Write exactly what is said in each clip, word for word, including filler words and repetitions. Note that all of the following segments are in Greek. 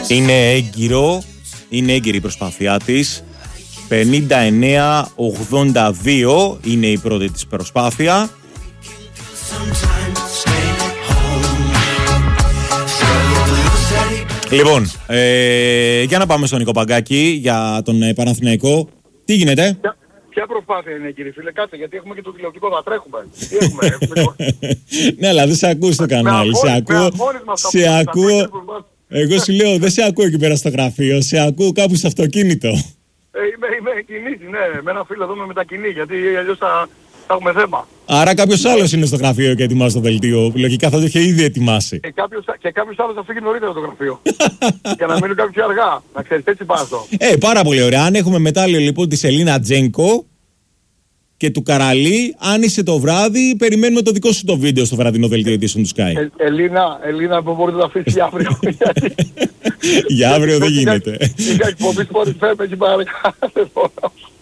Είναι έγκυρο, είναι έγκυρη η προσπάθειά της. πενήντα εννέα ογδόντα δύο είναι η πρώτη της προσπάθεια. Λοιπόν, ε, για να πάμε στον Νικό Παγκάκη, για τον ε, Παναθηναϊκό. Τι γίνεται? Ποια, ποια προσπάθεια είναι, κύριε φίλε, κάτσε, γιατί έχουμε και το τηλεοπτικό να τρέχουμε. Τι έχουμε, έχουμε... Ναι, αλλά δεν σε ακούω στο κανάλι. Σε ακούω, σε ακούω. Εγώ σου λέω, δεν σε ακούω εκεί πέρα στο γραφείο, σε ακούω κάπου στο αυτοκίνητο. Ε, είμαι, είμαι κινήσει, ναι, με ένα φίλο εδώ με μετακινεί, γιατί αλλιώς θα, θα έχουμε θέμα. Άρα κάποιος άλλος είναι στο γραφείο και ετοιμάζει το δελτίο, λογικά θα το είχε ήδη ετοιμάσει. Και κάποιος, και κάποιος άλλος θα φύγει νωρίτερα το γραφείο. Για να μείνουν κάποιοι αργά, να ξέρεις, έτσι πάσω. Ε, πάρα πολύ ωραία. Αν έχουμε μετάλλιο λοιπόν της Ελίνα Τζένκο και του Καραλή, άνοιξε το βράδυ, περιμένουμε το δικό σου το βίντεο στο βραδινό δελτίο ειδήσεων του Sky. Ε, Ελίνα, Ελίνα, που μπορείτε να αφήσει για αύριο. Για αύριο δεν γίνεται. Είχα εκπομπή σπόρις φέρμε και παρακάτω.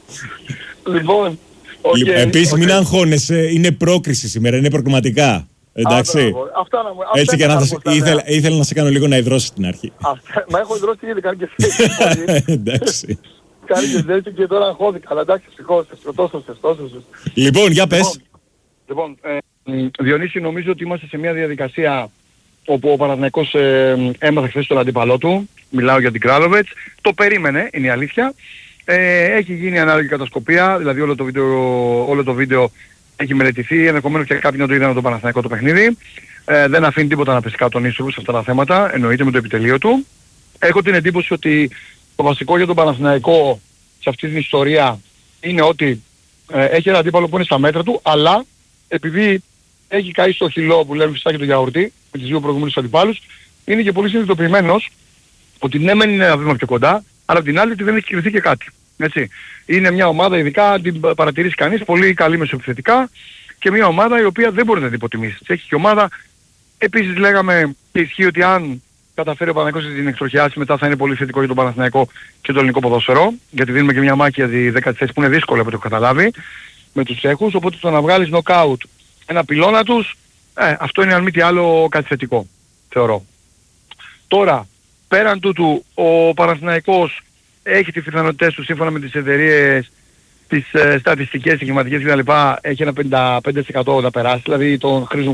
Λοιπόν, okay, επίσης okay. μην αγχώνεσαι, είναι πρόκριση σήμερα, είναι προκριματικά. Εντάξει. Αυτά να μου, έτσι και να θα, ήθελα, ήθελα να σε κάνω λίγο να υδρώσεις στην αρχή. Αυτά, μα έχω υδρώσει ήδη, κάνει και εσύ. Εντάξει. Κάνει και έτσι και τώρα αγχώθηκα, αλλά εντάξει, σηκώσες, τόσο τόσο. Λοιπόν, για πες. Λοιπόν, ε, Διονύση, νομίζω ότι είμαστε σε μια διαδικασία όπου ο Παναθηναϊκός ε, έμαθε χθες τον αντίπαλό του, μιλάω για την Κράλοβετς, το περίμενε, είναι η αλήθεια. Ε, έχει γίνει ανάλογη κατασκοπία, δηλαδή όλο το βίντεο, όλο το βίντεο έχει μελετηθεί, ενδεχομένως και κάποιοι να το είδαν το Παναθηναϊκό το παιχνίδι. Ε, δεν αφήνει τίποτα να πέσει κάτω τον ίσου σε αυτά τα θέματα, εννοείται με το επιτελείο του. Έχω την εντύπωση ότι το βασικό για τον Παναθηναϊκό σε αυτή την ιστορία είναι ότι ε, έχει ένα αντίπαλο που είναι στα μέτρα του, αλλά επειδή έχει καεί στο χυλό που λέμε φυσικά και το γιαουρτί, με τις δύο προηγούμενους αντιπάλους, είναι και πολύ συνειδητοποιημένος ότι ναι μεν είναι ένα βήμα πιο κοντά, αλλά απ' την άλλη ότι δεν έχει κριθεί και κάτι. Έτσι. Είναι μια ομάδα, ειδικά αν την παρατηρήσει κανείς, πολύ καλή μεσοεπιθετικά και μια ομάδα η οποία δεν μπορεί να την υποτιμήσει. Έχει και ομάδα, επίσης λέγαμε και ισχύει ότι αν καταφέρει ο Παναθηναϊκός να την εξτροχιάσει, μετά θα είναι πολύ θετικό για τον Παναθηναϊκό και το ελληνικό ποδόσφαιρο, γιατί δίνουμε και μια μάχη για τη δέκατη θέση που είναι δύσκολη από το έχω καταλάβει με τους Τσέχους, οπότε το να βγάλεις νοκάουτ ένα πυλώνα τους, ε, αυτό είναι αν μη τι άλλο κάτι θετικό, θεωρώ. Τώρα, πέραν τούτου, ο Παναθηναϊκός έχει τις πιθανότητες του σύμφωνα με τις εταιρείες, τις ε, στατιστικές, εγκληματικές κτλ. Έχει ένα πενήντα πέντε τοις εκατό να περάσει, δηλαδή τον χρήζουν